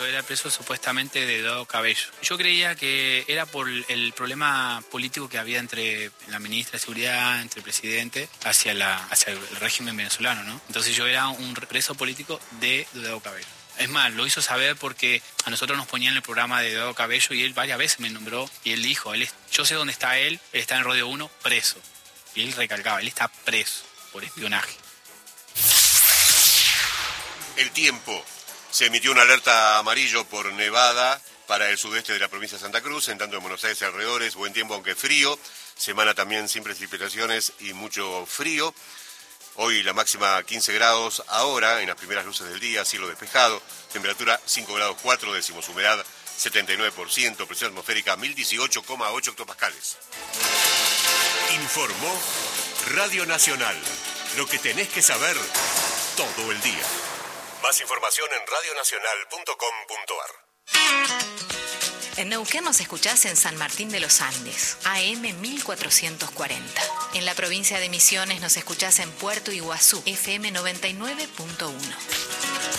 preso, era preso supuestamente de Eduardo Cabello. Yo creía que era por el problema político que había entre la ministra de Seguridad, entre el presidente, hacia el régimen venezolano, ¿no? Entonces yo era un preso político de Eduardo Cabello. Es más, lo hizo saber porque a nosotros nos ponían en el programa de Eduardo Cabello y él varias veces me nombró y él dijo, yo sé dónde está él está en Radio 1 preso. Y él recalcaba, él está preso por espionaje. El tiempo. Se emitió una alerta amarillo por nevada para el sudeste de la provincia de Santa Cruz, en tanto en Buenos Aires y alrededores, buen tiempo aunque frío, semana también sin precipitaciones y mucho frío. Hoy la máxima 15 grados, ahora en las primeras luces del día, cielo despejado, temperatura 5 grados 4 décimos, humedad 79%, presión atmosférica 1018,8 hectopascales. Informó Radio Nacional, lo que tenés que saber todo el día. Más información en radionacional.com.ar. En Neuquén nos escuchás en San Martín de los Andes, AM 1440. En la provincia de Misiones nos escuchás en Puerto Iguazú, FM 99.1.